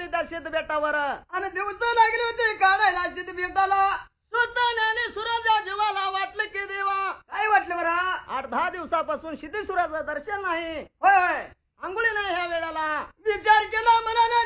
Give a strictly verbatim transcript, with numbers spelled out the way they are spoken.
आली त्या शेत बेटावर आणि दिवस लागले होते काढायला शेत बेटाला. सुताने सुराच्या जीवाला वाटलं की देवा काय वाटलं बरा? आठ दहा दिवसापासून शिती सुराचं दर्शन नाही, होय होय. आंघोळी नाही ह्या वेळेला. विचार केला मनाला